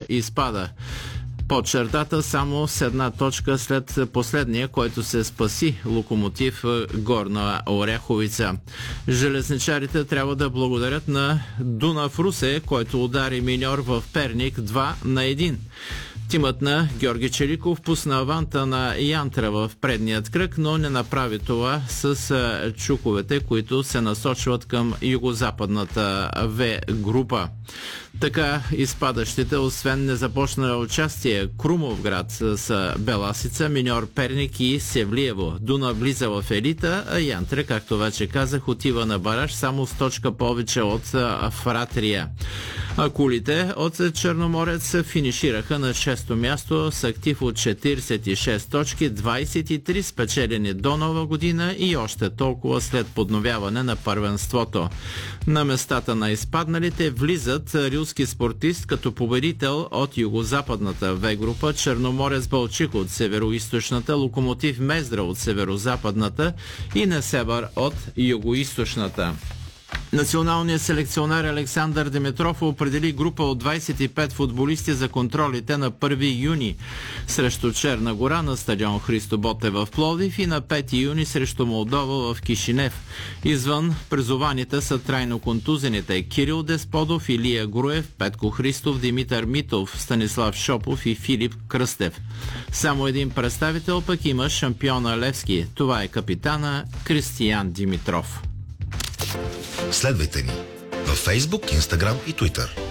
изпада. Под чертата само с една точка след последния, който се спаси, Локомотив Горна Оряховица. Железничарите трябва да благодарят на Дунав Русе, който удари миньор в Перник 2-1. Тимът на Георги Челиков пусна аванта на Янтра в предният кръг, но не направи това с чуковете, които се насочват към югозападната В група. Така изпадащите, освен не започна участие Крумовград с Беласица, миньор Перник и Севлиево. Дуна влиза в елита, а Янтре, както вече казах, отива на бараж само с точка повече от Фратрия. А кулите от Черноморец финишираха на 6-то място с актив от 46 точки, 23 спечелени до нова година и още толкова след подновяване на първенството. На местата на изпадналите влизат рилски спортист като победител от югозападната В група, Черноморец Балчик от североизточната, Локомотив Мездра от северозападната и Несебър от югоизточната. Националният селекционер Александър Димитров определи група от 25 футболисти за контролите на 1 юни срещу Черна гора на стадион Христо Ботев в Пловдив и на 5 юни срещу Молдова в Кишинев. Извън призованите са трайно контузените Кирил Десподов, Илия Груев, Петко Христов, Димитър Митов, Станислав Шопов и Филип Кръстев. Само един представител пък има шампиона Левски. Това е капитана Кристиян Димитров. Следвайте ни във Facebook, Instagram и Twitter.